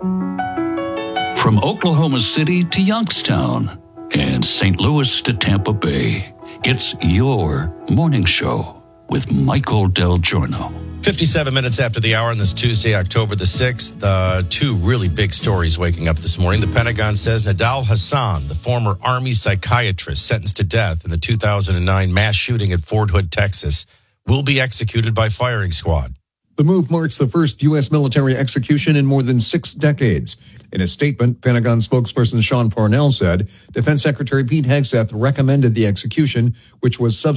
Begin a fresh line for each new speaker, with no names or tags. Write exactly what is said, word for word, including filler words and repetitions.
From Oklahoma City to Youngstown and Saint Louis to Tampa Bay, it's your morning show with Michael Del Giorno.
fifty-seven minutes after the hour on this Tuesday, October the sixth. Uh, two really big stories waking up this morning. The Pentagon says Nidal Hasan, the former Army psychiatrist sentenced to death in the two thousand nine mass shooting at Fort Hood, Texas, will be executed by firing squad.
The move marks the first U S military execution in more than six decades. In a statement, Pentagon spokesperson Sean Parnell said Defense Secretary Pete Hegseth recommended the execution, which was subsequently